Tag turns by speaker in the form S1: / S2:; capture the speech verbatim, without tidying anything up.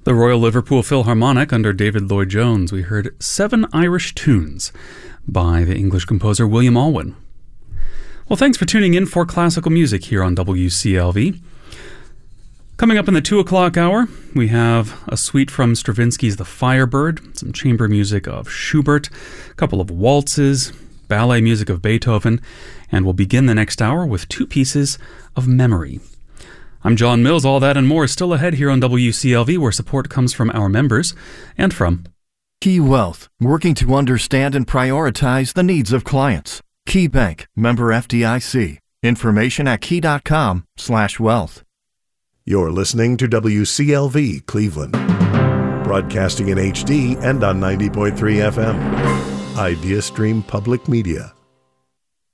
S1: The Royal Liverpool Philharmonic under David Lloyd-Jones. We heard Seven Irish Tunes by the English composer William Alwyn. Well, thanks for tuning in for classical music here on W C L V. Coming up in the two o'clock hour, we have a suite from Stravinsky's The Firebird, some chamber music of Schubert, a couple of waltzes, ballet music of Beethoven, and we'll begin the next hour with two pieces of memory. I'm John Mills. All that and more is still ahead here on W C L V, where support comes from our members and from
S2: Key Wealth, working to understand and prioritize the needs of clients. Key Bank, member F D I C. Information at key.com slash wealth.
S3: You're listening to W C L V Cleveland, broadcasting in H D and on ninety point three F M. IdeaStream Public Media.